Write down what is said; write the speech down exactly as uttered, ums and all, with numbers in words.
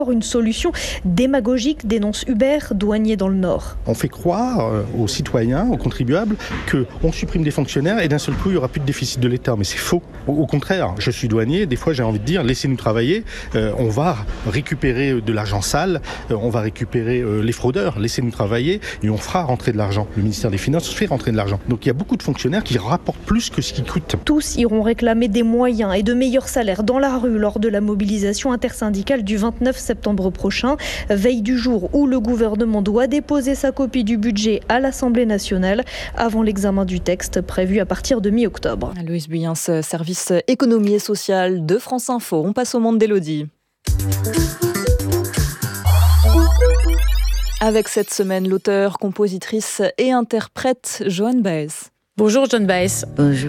Une solution démagogique, dénonce Hubert, douanier dans le Nord. On fait croire aux citoyens, aux contribuables, qu'on supprime des fonctionnaires et d'un seul coup, il n'y aura plus de déficit de l'État. Mais c'est faux. Au contraire, je suis douanier, des fois j'ai envie de dire, laissez-nous travailler, euh, on va récupérer de l'argent sale, euh, on va récupérer euh, les fraudeurs, laissez-nous travailler et on fera rentrer de l'argent. Le ministère des Finances fait rentrer de l'argent. Donc il y a beaucoup de fonctionnaires qui rapportent plus que ce qu'ils coûtent. Tous iront réclamer des moyens et de meilleurs salaires dans la rue lors de la mobilisation intersyndicale du vingt-neuf septembre prochain, veille du jour où le gouvernement doit déposer sa copie du budget à l'Assemblée nationale avant l'examen du texte prévu à partir de mi-octobre. Louise Buyens, service économie et social de France Info. On passe au monde d'Élodie. Avec cette semaine, l'auteur, compositrice et interprète Joan Baez. Bonjour Joan Baez. Bonjour.